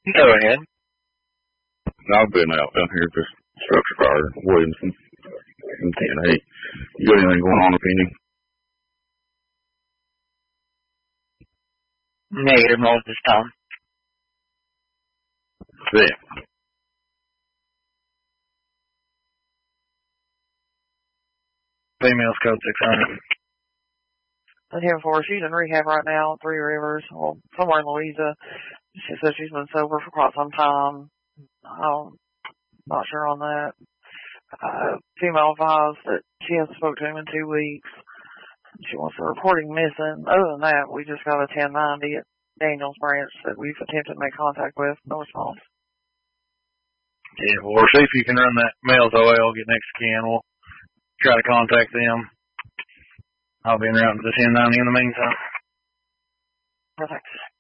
Go ahead. I've been out down here at this structure fire, Williamson, in 10-8. You got anything going on, Penny? Negative most this time. Yeah. Females code 600. And here for she's in rehab right now, Three Rivers, well, somewhere in Louisa. She says she's been sober for quite some time. Not sure on that. Female advised that she hasn't spoke to him in 2 weeks. She wants a reporting missing. Other than that, we just got a 1090 at Daniels Branch that we've attempted to make contact with. No response. Yeah, well, see if you can run that male's OL, get next to Ken. We'll try to contact them. I'll be in route to the 1090 in the meantime. Perfect.